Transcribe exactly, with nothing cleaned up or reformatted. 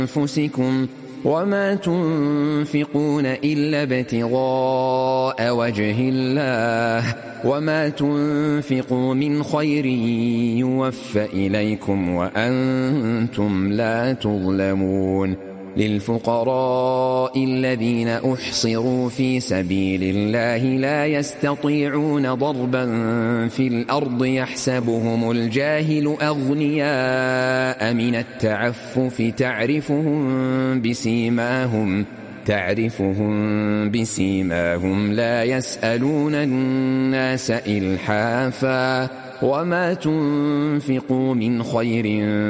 أنفسكم وما تنفقون إلا ابتغاء وجه الله وما تنفقوا من خير يوفى إليكم وأنتم لا تظلمون للفقراء الذين أحصروا في سبيل الله لا يستطيعون ضربا في الأرض يحسبهم الجاهل أغنياء من التعفف تعرفهم بسيماهم تعرفهم بسيماهم لا يسألون الناس إلحافا وما تنفقوا من خير